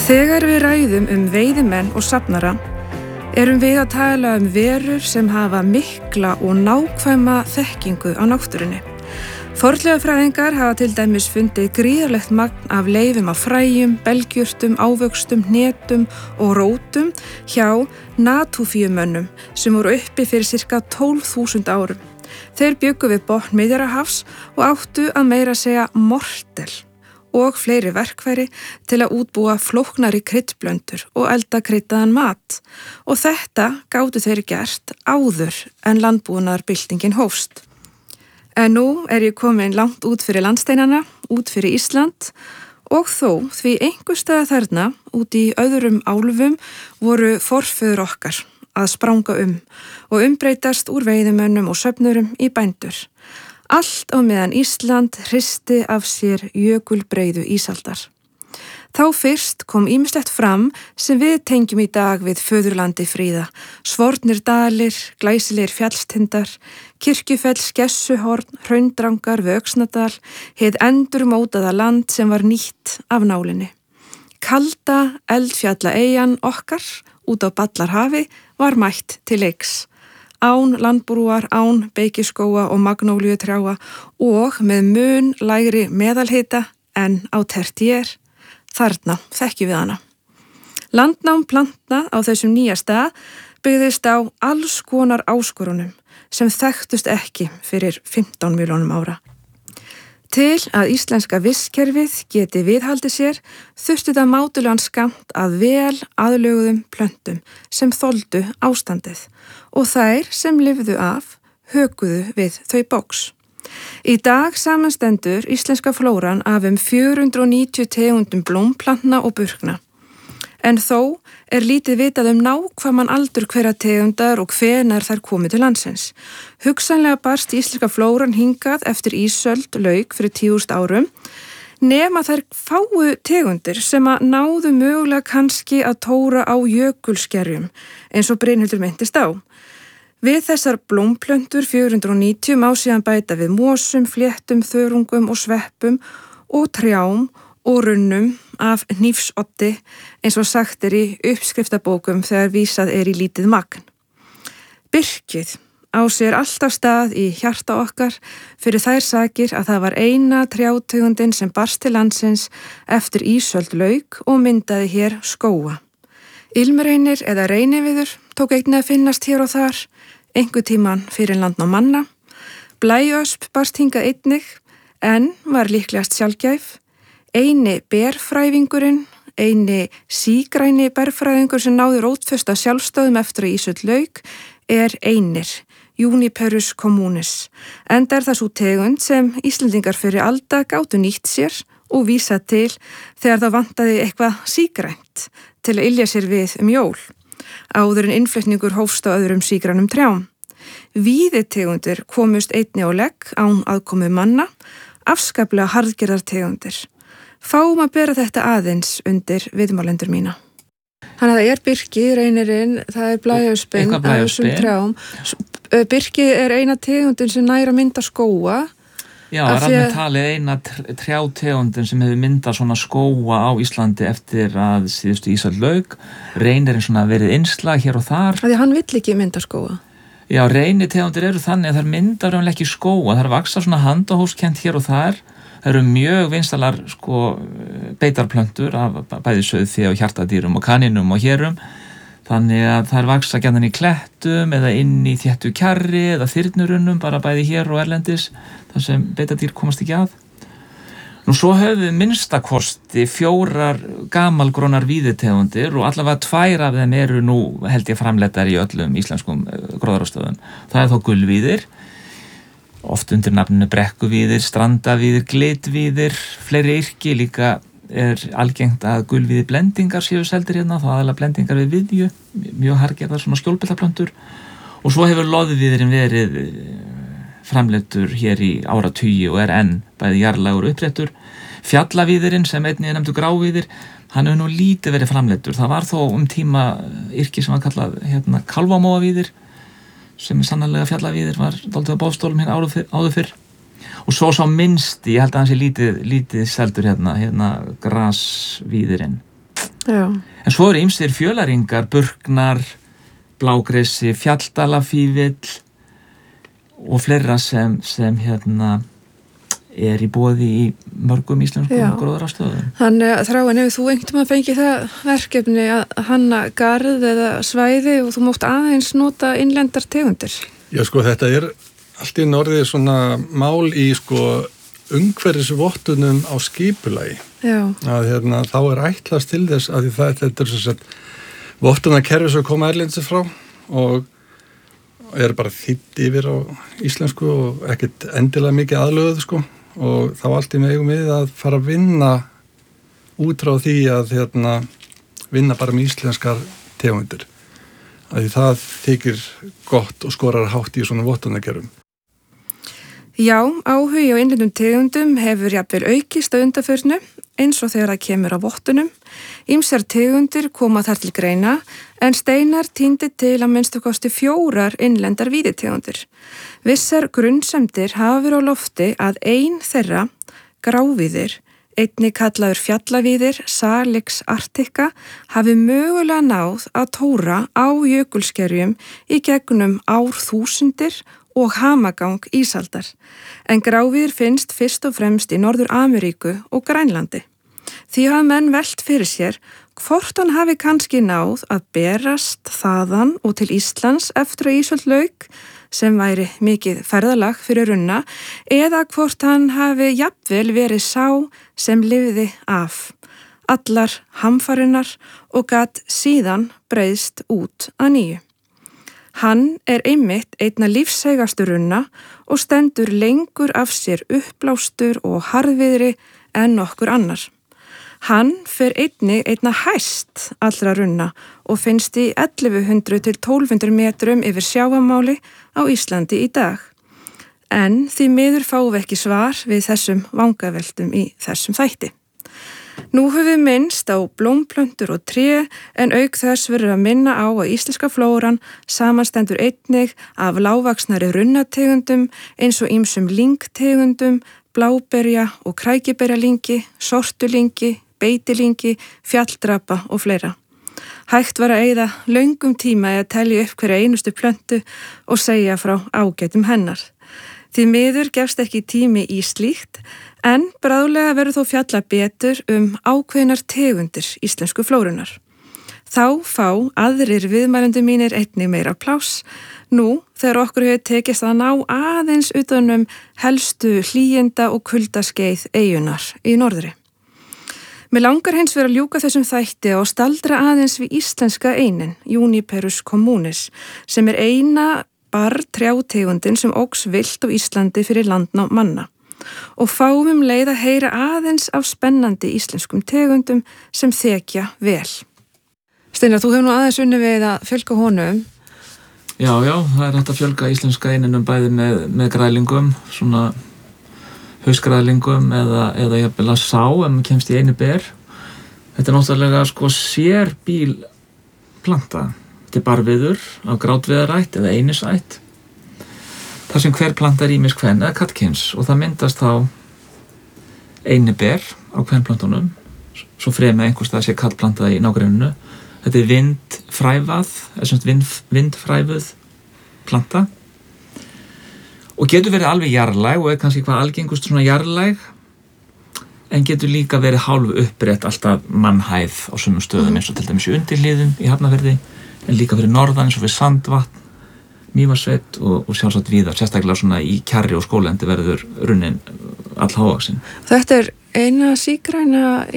Þegar við ræðum veiðimenn og safnara, erum við að tala verur sem hafa mikla og nákvæma þekkingu á náttúrunni. Fornleifafræðingar hafa til dæmis fundið gríðarlegt magn af leifum af fræjum, belgjurtum, ávöxtum, hnetum og rótum hjá natúfíumönnum sem voru uppi fyrir sirka 12.000 árum. Þeir bjuggu við botn Miðjarðarhafs og áttu að meira segja mortel og fleiri verkfæri til að útbúa flóknari kryddblöndur og elda kryddaðan mat. Og þetta gátu þeir gert áður en landbúnaðarbyltingin hófst. En nú ég komin langt út fyrir landsteinana, út fyrir Ísland og þó því einhvers staðar þarna út í öðrum álfum voru forfeður okkar að spranga og umbreytast úr veiðimönnum og söfnurum í bændur. Allt á meðan Ísland hristi af sér jökulbreiðu ísaldar. Þá fyrst kom ýmislegt fram sem við tengjum í dag við föðurlandi fríða. Svornir dalir, glæsilegir fjallstindar, Kirkjufell, Skessuhorn, Hraundrangar við Öxnadal, hið endurmótaða land sem var nýtt af nálinni. Kalda eldfjallaeyjan okkar út á Ballarhafi var mætt til leiks. Án landbrúar, án beikiskóga og magnóliutrjáa og með mun lægri meðalhita en á tertiér. Þarna þekkjum við hana. Landnám plantna á þessum nýja stað byggðist á alls konar áskorunum sem þekktust ekki fyrir 15 milljónum ára. Til að íslenska vistkerfið geti viðhaldið sér þurfti það mátulegan skammt að vel aðlöguðum plöntum sem þoldu ástandið og þær sem lifðu af hökuðu við þau box. Í dag samanstendur íslenska flóran af 490 tegundum blómplantna og burkna. En þó lítið vitað nákvæman aldur hverra tegundar og hvenær þær komið til landsins. Hugsanlega barst íslenska flóran hingað eftir ísöld lauk fyrir 10.000 árum, nema þær fáu tegundir sem að náðu mögulega kannski að tóra á jökulskerjum, eins og Brynhildur minntist á. Við þessar blómplöntur 490 má síðan bæta við mosum, fléttum, þörungum og sveppum og trjám og runnum af hnífsoddi eins og sagt í uppskriftabókum þegar vísað í lítið magn. Birkið á sér alltaf stað í hjarta okkar fyrir þær sakir að það var eina trjátegundin sem barst til landsins eftir ísöld lauk og myndaði hér skóga. Ilmreynir eða reyniviður tók einnig að finnast hér og þar, einhver tíman fyrir landnám manna. Blæösp barst hingað einnig, en var líklegast sjaldgæf. Eini berfræfingurinn, eini sígræni berfræðingur sem náði rótfösta sjálfstöðum eftir að ísöld lauk einir, Juniperus communis. Enda það sú tegund sem Íslendingar fyrir alda gátu nýtt sér og vísa til þegar það vantaði eitthvað sígrænt til að ylja sér við jól. Áður en innflutningur hófst á öðrum sígrænum trjám. Víðitegundir komust einnig á legg án aðkomu manna, afskaplega harðgerðar tegundir. Fáum að bera þetta aðeins undir viðmálendur mína. Þannig að það birki, reynirinn, það blæöspinn af þessum trjám. Birki eina tegundin sem nær að mynda skóga. Já, það alveg talið eina trjátegundin sem hefur myndað svona skóga á Íslandi eftir að síðustu ísöld lauk. Reynirinn svona verið innslag hér og þar. Því hann vill ekki mynda skóga. Já, reynitegundir eru þannig að þær myndar ekki skóga. Þær vaksa svona handahófskennt hér og þar. Það eru mjög vinsalar beitarplöntur af bæði sauðfé og hjartadýrum og kaninum og hérum. Þannig að þær vaksa gjarnan í klettum eða inn í þéttu kjarri eða þyrnurunnum, bara bæði hér og erlendis, þar sem beitadýr komast ekki að. Nú svo höfum við minnstakosti 4 gamalgrónar víðitegundir og allavega 2 af þeim eru nú held ég framleiddar í öllum íslenskum gróðrarstöðum. Það þá gulvíðir, oft undir nafninu brekkuvíðir, strandavíðir, glitvíðir, fleiri yrki. Líka algengt að gulvíði blendingar séu seldir hérna, þá aðalega blendingar við viðju, mjög harðgerðar svona skjólbeltaplöntur. Og svo hefur loðvíðirinn verið framleiddur hér í áratugi og enn bæði jarðlagur og uppréttur. Fjallavíðirinn sem einnig nefndu grávíðir, hann hefur nú lítið verið framleiddur. Það var þó tíma yrki sem var kallað kálfamóavíðir, sem sannarlega fjallavíðir, var dálítið á boðstólum hérna áður fyrr. Og svo sá minnsti, ég held að hann sé lítið seldur hérna grasvíðirinn. Já. En svo eru ýmsir fjölaringar, burknar, blágressi, fjalldalafífill og fleira sem í boði í mörgum íslenskum gróðrarstöðum. Þannig að Þráin, hefur þú einhvern veginn fengið það verkefni að hanna garð eða svæði og þú mátt aðeins nota innlendar tegundir? Já, þetta allt í norðið svona mál í umhverfisvottunum á skipulagi. Já. Að þá ætlast til þess að þetta sem sagt vottunarkerfi sem koma erlendis frá og bara þýtt yfir á íslensku og ekkert endilega mikið aðlöguð og þá allt í megum við að fara að vinna út frá því að vinna bara með íslenskar tegundir. Því það þykir gott og skorar hátt í svona vottunarkerfum. Já, áhugi á innlendum tegundum hefur jafnvel aukist á undanförnu eins og þegar það kemur á vottunum. Ýmsar tegundir koma þar til greina en Steinar tíndi til að minnstu kosti 4 innlendar víðitegundir. Vissar grunnsemdir hafa verið á lofti að ein þeirra, grávíðir, einnig kallaður fjallavíðir, Salix arctica, hafi mögulega náð að tóra á jökulskerjum í gegnum árþúsundir og hamagang ísaldar, en grávíðir finnst fyrst og fremst í Norður-Ameríku og Grænlandi. Því hafa menn velt fyrir sér hvort hann hafi kannski náð að berast þaðan og til Íslands eftir að ísöld lauk, sem væri mikið ferðalag fyrir runna, eða hvort hann hafi jafnvel verið sá sem lifði af allar hamfarinnar og gat síðan breiðst út að nýju. Hann einmitt einna lífseigastu runna og stendur lengur af sér uppblástur og harðviðri en nokkur annar. Hann fer einna hæst allra runna og finnst í 1100 til 1200 metrum yfir sjávarmáli á Íslandi í dag. En því miður fáum við ekki svar við þessum vangaveltum í þessum þætti. Nú höfum við minnst á blómplöntur og tré en auk þess verður að minna á að íslenska flóran samanstendur einnig af lágvaxnari runnategundum eins og ýmsum lyngtegundum, bláberja og krækiberjalingi, sortulingi, beitilingi, fjalldrapa og fleira. Hægt var að eyða löngum tíma í að telja upp hverja einustu plöntu og segja frá ágætum hennar. Því miður gefst ekki tími í slíkt, en bráðlega verður þó fjalla betur ákveðnar tegundir íslensku flórunar. Þá fá aðrir viðmælendur mínir einnig meira pláss, nú þegar okkur hefur tekist að ná aðeins utan helstu hlýinda og kuldaskeið eyjunar í norðri. Mér langar hins vegar að ljúka þessum þætti og staldra aðeins við íslenska einin, Juniperus communis, sem eina trjátegundin sem óx villt á Íslandi fyrir landnám manna og fáum leið að heyra aðeins af spennandi íslenskum tegundum sem þekja vel. Steinar, þú hefur nú aðeins unnið við að fjölga honum. Já, það hægt að fjölga íslenska eininum bæði með grælingum, svona hausgrælingum eða jafnvel að sá ef maður kemst í einu ber. Þetta náttúrulega sérbíl planta. Þetta barviður af grátviðarætt eða einisætt. Þar sem hver planta ýmis kven eða karlkyns og það myndast þá einiber á kvenplantunum, svo fremur einhvers staðar sé karlplanta í nágrenninu. Þetta vindfræfuð planta og getur verið alveg jarðlæg og kannski hvað algengust svona jarðlæg, en getur líka verið hálf upprétt alltaf mannhæð á sumum stöðum eins og til dæmis í Undirhlíðum í Hafnarfirði, en líka fyrir norðan eins og við Sandvatn, Mývatnssveit og sjálfsagt víðar, sérstaklega svona í Kjarri og Skóglendi verður runnin allhávaxin. Þetta eina sígræna